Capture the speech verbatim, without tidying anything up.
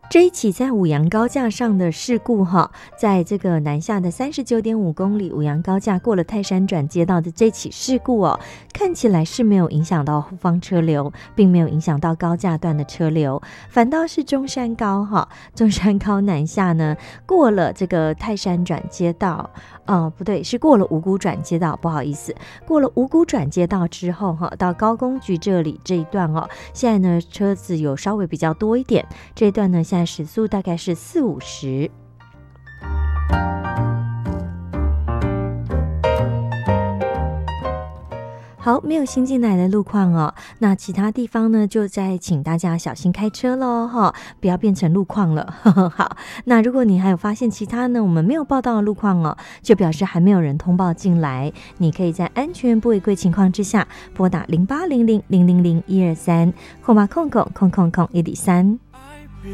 这一起在五杨高架上的事故哈，在这个南下的三十九点五公里五杨高架过了泰山转接道的这起事故哦，看起来是没有影响到后方车流，并没有影响到高架段的车流，反倒是中山高哈，中山高南下呢过了这个泰山转接道，哦不对，是过了五股转接道，不好意思，过了五股转接道之后哈，到高工局这里这一段哦，现在呢车子有稍微比较多一点，这一段呢现在时速大概是四五十。好，没有新进来的路况哦，那其他地方呢就再请大家小心开车咯哈，不要变成路况了。好，那如果你还有发现其他呢我们没有报道的路况哦，就表示还没有人通报进来，你可以在安全不违规情况之下拨打零八零零零零零一二三，号码空空空空空一点三。